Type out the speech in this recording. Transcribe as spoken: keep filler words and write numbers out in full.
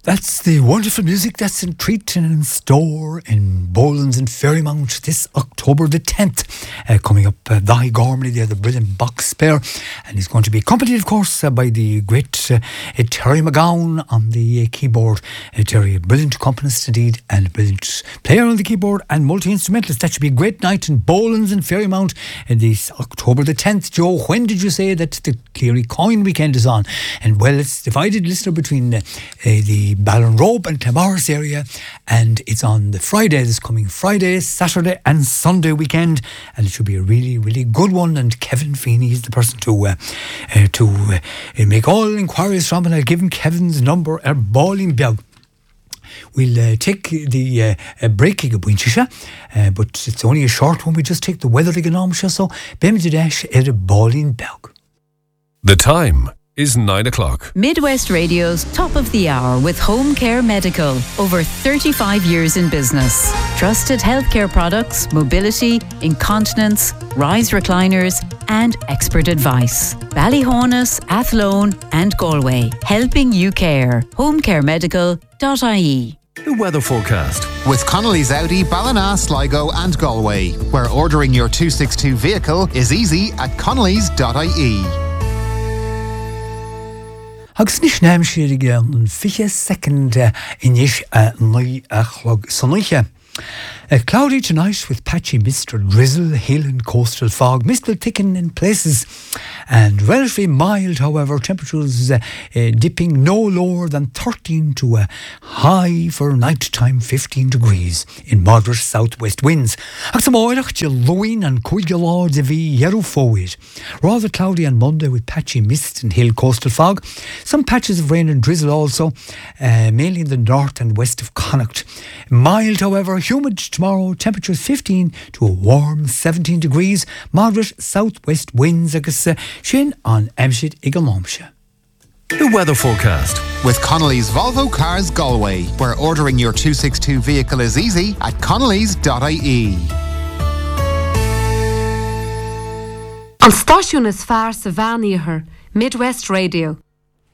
That's the wonderful music that's in treat and in store in Bolan's in Ferrymount this October the tenth. Uh, coming up, uh, Thy Gormley, the other brilliant box spare. And he's going to be accompanied, of course, uh, by the great uh, uh, Terry McGowan on the uh, keyboard. Uh, Terry, a brilliant accompanist indeed, and a brilliant player on the keyboard and multi-instrumentalist. That should be a great night in Bolan's in Ferrymount uh, this October the tenth. Joe, when did you say that the Cleary Coin weekend is on? And well, it's divided, listener, between uh, uh, the Ballinrobe and Clamorris area, and it's on the Friday, this coming Friday, Saturday and Sunday weekend, and it should be a really, really good one. And Kevin Feeney is the person to uh, uh, to uh, make all inquiries from, and I'll give him Kevin's number at Ballinbeag. We'll uh, take the uh, uh, break ag buintisha, uh, but it's only a short one. We just take the weather economisha, so Bemid Dash at Ballinbeag. The time is nine o'clock. Midwest Radio's Top of the Hour with Home Care Medical. Over thirty-five years in business. Trusted healthcare products, mobility, incontinence, rise recliners and expert advice. Ballyhonus, Athlone and Galway. Helping you care. home care medical dot I E. The weather forecast with Connolly's Audi, Ballina, Sligo and Galway, where ordering your two sixty-two vehicle is easy at connellys dot I E. Agus nis naim siad ag an fiche second uh, inis uh, nui a chlog sonniche. Uh, cloudy tonight with patchy mist or drizzle, hail and coastal fog. Mist will thicken in places and relatively mild, however. Temperatures uh, uh, dipping no lower than thirteen to a high for night time fifteen degrees in moderate southwest winds. Ach some oilach de loin and cuigalá de vi yeru forward. Rather cloudy on Monday with patchy mist and hill coastal fog. Some patches of rain and drizzle also, uh, mainly in the north and west of Connacht. Mild, however, humid tomorrow, temperatures fifteen to a warm seventeen degrees, moderate southwest winds agus uh, shin on Emshit Igalomsha. The weather forecast with Connolly's Volvo Cars Galway, where ordering your two sixty-two vehicle is easy at connellys dot I E. An stáisiún is fearr sa bhainaíochar, Midwest Radio.